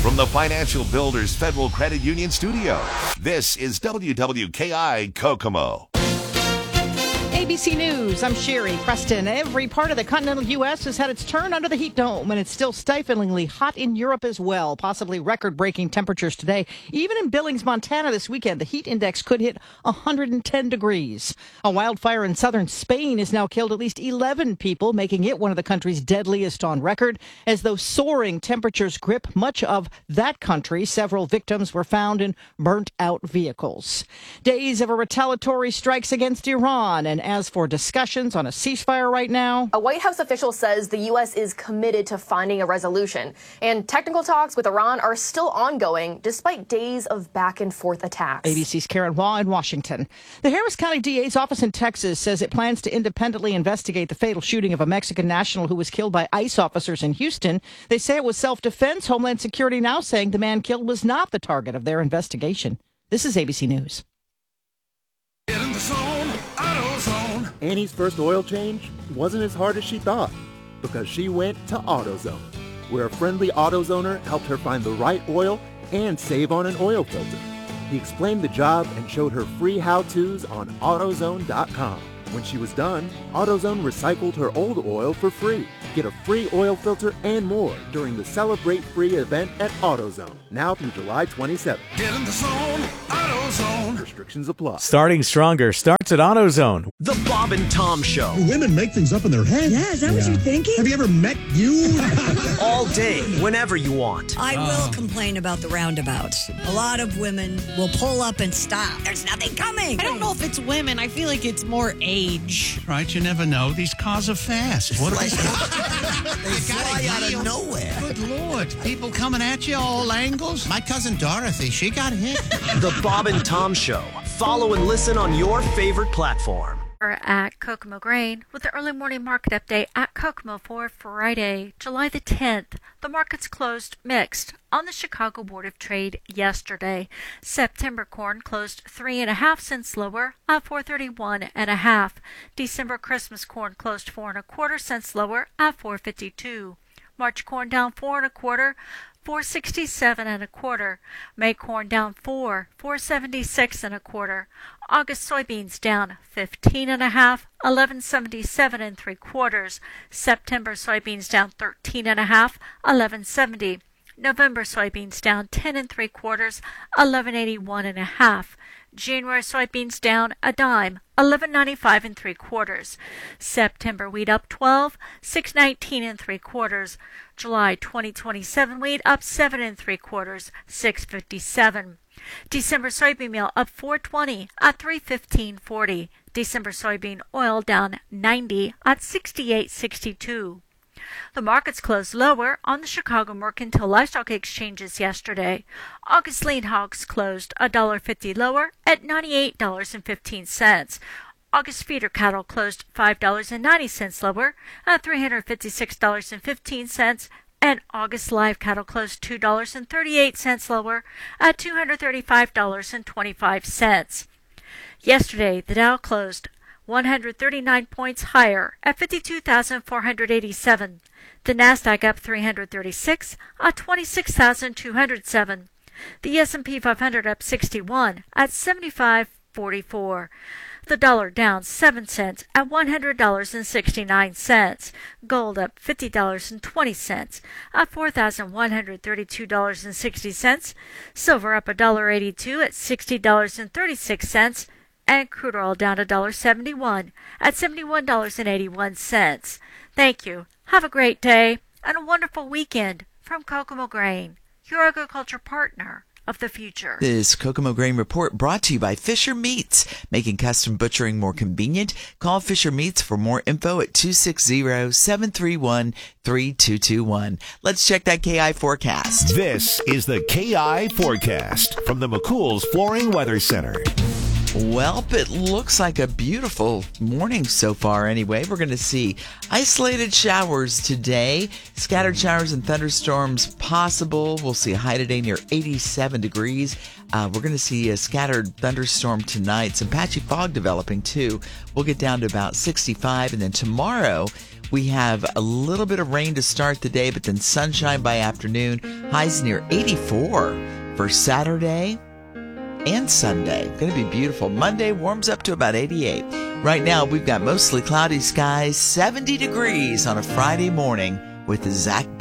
From the Financial Builders Federal Credit Union studio, this is WWKI Kokomo. ABC News, I'm Sherry Preston. Every part of the continental U.S. has had its turn under the heat dome, and it's still stiflingly hot in Europe as well, possibly record-breaking temperatures today. Even in Billings, Montana this weekend, the heat index could hit 110 degrees. A wildfire in southern Spain has now killed at least 11 people, making it one of the country's deadliest on record. As those soaring temperatures grip much of that country, several victims were found in burnt-out vehicles. Days of a retaliatory strikes against Iran, and as for discussions on a ceasefire right now, a White House official says the U.S. is committed to finding a resolution, and technical talks with Iran are still ongoing despite days of back-and-forth attacks. ABC's Karen Waugh in Washington. The Harris County DA's office in Texas says it plans to independently investigate the fatal shooting of a Mexican national who was killed by ICE officers in Houston. They say it was self-defense. Homeland Security now saying the man killed was not the target of their investigation. This is ABC News. Get in the zone, AutoZone. Annie's first oil change wasn't as hard as she thought because she went to AutoZone, where a friendly AutoZoner helped her find the right oil and save on an oil filter. He explained the job and showed her free how-tos on AutoZone.com. When she was done, AutoZone recycled her old oil for free. Get a free oil filter and more during the Celebrate Free event at AutoZone, now through July 27th. Get in the zone, AutoZone. Restrictions apply. Starting stronger starts at AutoZone. The Bob and Tom Show. Women make things up in their head. Yeah, is that what you're thinking? Have you ever met you? All day, whenever you want. I will complain about the roundabouts. A lot of women will pull up and stop. There's nothing coming. I don't know if it's women. I feel like it's more age. Right, you never know. These cars are fast. What They fly out of nowhere. Good Lord. People coming at you all angles. My cousin Dorothy, she got hit. The Bob and Tom Show. Follow and listen on your favorite platform. We're at Kokomo Grain with the early morning market update at Kokomo for Friday, July the 10th. The markets closed mixed on the Chicago Board of Trade yesterday. September corn closed 3.5 cents lower at $4.31.5. December Christmas corn closed 4.25 cents lower at $4.52. March corn down 4.25. $4.67.25. May corn down 4.76.25. August soybeans down 15.5, $11.77 September soybeans down 13.5, $11.70. November soybeans down 10.75, $11.81.5. January soybeans down a dime, $11.95 September wheat up 12, $6.19 July 2027 wheat up 7.75, $6.57. December soybean meal up $4.20 at $3.15.40. December soybean oil down 90 at $68.62. The markets closed lower on the Chicago Mercantile Livestock Exchanges yesterday. August lean hogs closed $1.50 lower at $98.15. August feeder cattle closed $5.90 lower at $356.15. And August live cattle closed $2.38 lower at $235.25. Yesterday, the Dow closed 139 points higher at 52,487. The Nasdaq up 336 at 26,207. The S&P 500 up 61 at 75.44. The dollar down 7 cents at $100.69. Gold up $50.20 at $4,132.60. Silver up $1.82 at $60.36. And crude oil down $1.71 at $71.81. Thank you. Have a great day and a wonderful weekend from Kokomo Grain, your agriculture partner of the future. This Kokomo Grain Report brought to you by Fisher Meats, making custom butchering more convenient. Call Fisher Meats for more info at 260-731-3221. Let's check that KI forecast. This is the KI forecast from the McCool's Flooring Weather Center. Well, it looks like a beautiful morning so far anyway. We're going to see isolated showers today, scattered showers and thunderstorms possible. We'll see a high today near 87 degrees. We're going to see a scattered thunderstorm tonight, some patchy fog developing too. We'll get down to about 65, and then tomorrow we have a little bit of rain to start the day, but then sunshine by afternoon. Highs near 84 for Saturday and Sunday. Going to be beautiful. Monday warms up to about 88. Right now, we've got mostly cloudy skies, 70 degrees on a Friday morning with Zach